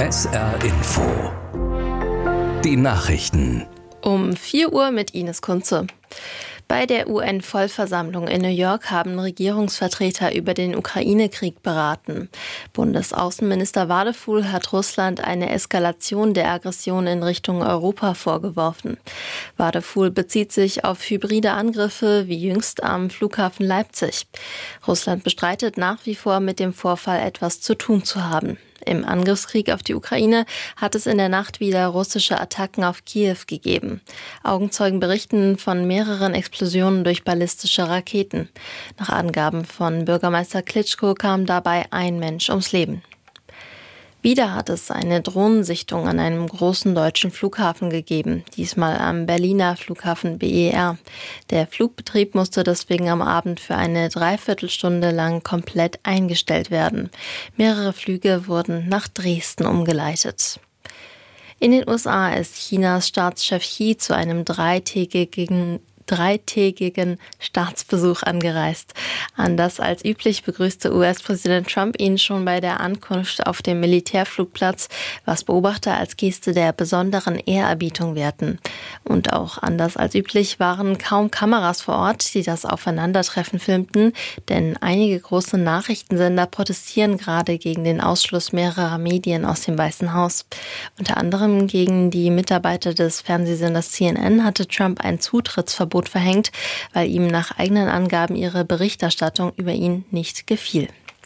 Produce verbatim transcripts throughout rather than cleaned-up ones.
S R Info. Die Nachrichten. Um vier Uhr mit Ines Kunze. Bei der U N-Vollversammlung in New York haben Regierungsvertreter über den Ukraine-Krieg beraten. Bundesaußenminister Wadefuhl hat Russland eine Eskalation der Aggression in Richtung Europa vorgeworfen. Wadefuhl bezieht sich auf hybride Angriffe wie jüngst am Flughafen Leipzig. Russland bestreitet nach wie vor, mit dem Vorfall etwas zu tun zu haben. Im Angriffskrieg auf die Ukraine hat es in der Nacht wieder russische Attacken auf Kiew gegeben. Augenzeugen berichten von mehreren Explosionen durch ballistische Raketen. Nach Angaben von Bürgermeister Klitschko kam dabei ein Mensch ums Leben. Wieder hat es eine Drohnensichtung an einem großen deutschen Flughafen gegeben, diesmal am Berliner Flughafen B E R. Der Flugbetrieb musste deswegen am Abend für eine Dreiviertelstunde lang komplett eingestellt werden. Mehrere Flüge wurden nach Dresden umgeleitet. In den U S A ist Chinas Staatschef Xi zu einem dreitägigen dreitägigen Staatsbesuch angereist. Anders als üblich begrüßte U S-Präsident Trump ihn schon bei der Ankunft auf dem Militärflugplatz, was Beobachter als Geste der besonderen Ehrerbietung werten. Und auch anders als üblich waren kaum Kameras vor Ort, die das Aufeinandertreffen filmten, denn einige große Nachrichtensender protestieren gerade gegen den Ausschluss mehrerer Medien aus dem Weißen Haus. Unter anderem gegen die Mitarbeiter des Fernsehsenders C N N hatte Trump ein Zutrittsverbot verhängt, weil ihm nach eigenen Angaben ihre Berichterstattung über ihn nicht gefiel.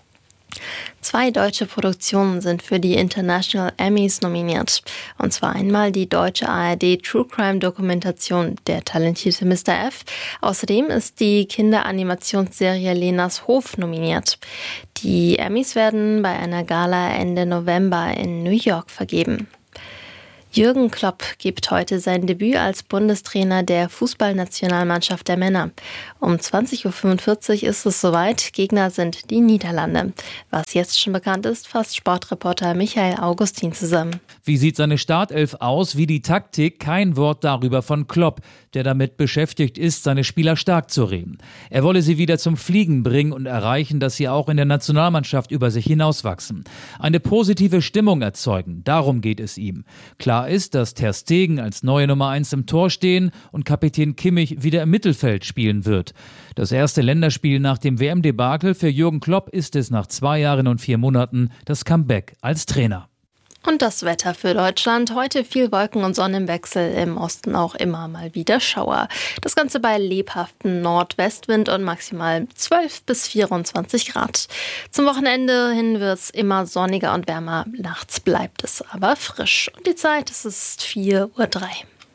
Zwei deutsche Produktionen sind für die International Emmys nominiert. Und zwar einmal die deutsche A R D True Crime Dokumentation Der talentierte Mister F. Außerdem ist die Kinderanimationsserie Lenas Hof nominiert. Die Emmys werden bei einer Gala Ende November in New York vergeben. Jürgen Klopp gibt heute sein Debüt als Bundestrainer der Fußballnationalmannschaft der Männer. Um zwanzig Uhr fünfundvierzig ist es soweit. Gegner sind die Niederlande. Was jetzt schon bekannt ist, fasst Sportreporter Michael Augustin zusammen. Wie sieht seine Startelf aus? Wie die Taktik? Kein Wort darüber von Klopp, der damit beschäftigt ist, seine Spieler stark zu reden. Er wolle sie wieder zum Fliegen bringen und erreichen, dass sie auch in der Nationalmannschaft über sich hinauswachsen. Eine positive Stimmung erzeugen, darum geht es ihm. Klar ist, dass Ter Stegen als neue Nummer eins im Tor stehen und Kapitän Kimmich wieder im Mittelfeld spielen wird. Das erste Länderspiel nach dem W M-Debakel für Jürgen Klopp ist es nach zwei Jahren und vier Monaten das Comeback als Trainer. Und das Wetter für Deutschland. Heute viel Wolken und Sonnenwechsel, im Osten auch immer mal wieder Schauer. Das Ganze bei lebhaftem Nordwestwind und maximal zwölf bis vierundzwanzig Grad. Zum Wochenende hin wird es immer sonniger und wärmer. Nachts bleibt es aber frisch. Und die Zeit, es ist vier Uhr drei.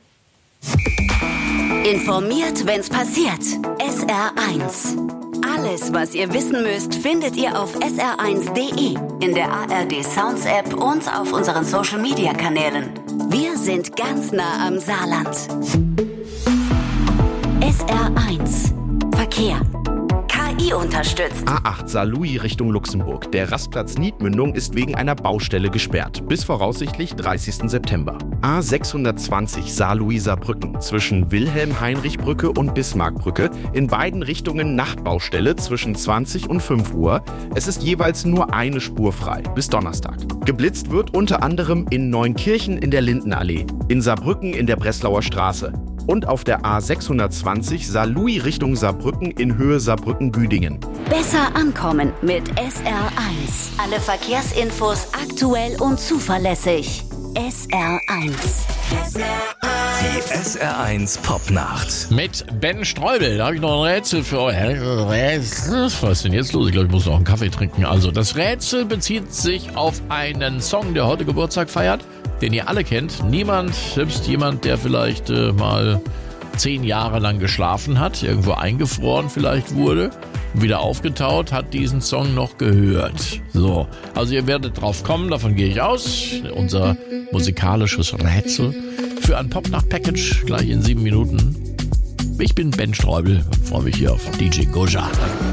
Informiert, wenn's passiert. S R eins. Alles, was ihr wissen müsst, findet ihr auf S R eins Punkt D E, in der A R D Sounds App und auf unseren Social Media Kanälen. Wir sind ganz nah am Saarland. S R eins. Verkehr. K I unterstützt. A acht Saarlouis Richtung Luxemburg. Der Rastplatz Niedmündung ist wegen einer Baustelle gesperrt. Bis voraussichtlich dreißigsten September. A sechshundertzwanzig Saarlouis Saarbrücken zwischen Wilhelm-Heinrich-Brücke und Bismarckbrücke. In beiden Richtungen Nachtbaustelle zwischen zwanzig und fünf Uhr. Es ist jeweils nur eine Spur frei. Bis Donnerstag. Geblitzt wird unter anderem in Neunkirchen in der Lindenallee, in Saarbrücken in der Breslauer Straße und auf der A sechshundertzwanzig Saarlouis Richtung Saarbrücken in Höhe Saarbrücken-Güdingen. Besser ankommen mit S R eins. Alle Verkehrsinfos aktuell und zuverlässig. S R eins. Die S R eins Popnacht. Mit Ben Streubel. Da habe ich noch ein Rätsel für euch. Was ist denn jetzt los? Ich glaube, ich muss noch einen Kaffee trinken. Also, das Rätsel bezieht sich auf einen Song, der heute Geburtstag feiert, den ihr alle kennt. Niemand, selbst jemand, der vielleicht äh, mal zehn Jahre lang geschlafen hat, irgendwo eingefroren vielleicht wurde, wieder aufgetaut, hat diesen Song noch gehört. So, also ihr werdet drauf kommen, davon gehe ich aus. Unser musikalisches Rätsel für ein Popnacht-Package gleich in sieben Minuten. Ich bin Ben Streubel und freue mich hier auf D J Goja.